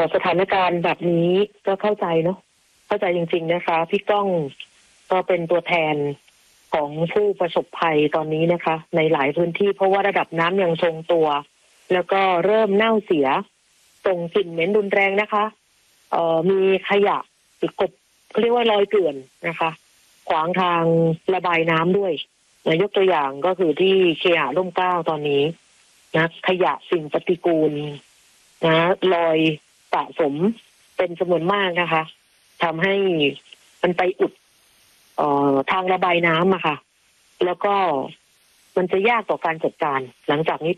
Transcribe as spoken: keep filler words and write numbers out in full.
สถานการณ์แบบนี้ก็เข้าใจเนาะเข้าใจจริงๆนะคะพี่ก้องก็เป็นตัวแทนของผู้ประสบภัยตอนนี้นะคะในหลายพื้นที่เพราะว่าระดับน้ำยังทรงตัวแล้วก็เริ่มเน่าเสียส่งกลิ่นเหม็นรุนแรงนะคะเอ่อมีขยะติดกบเขาเรียกว่าลอยเกลื่อนนะคะขวางทางระบายน้ำด้วยนะยกตัวอย่างก็คือที่เคหะร่มเกล้าตอนนี้นะขยะสิ่งปฏิกูลนะลอยสะสมเป็นจำนวนมากนะคะทำให้มันไปอุดเอ่อทางระบายน้ำอะค่ะแล้วก็มันจะยากต่อการจัดการหลังจากนี้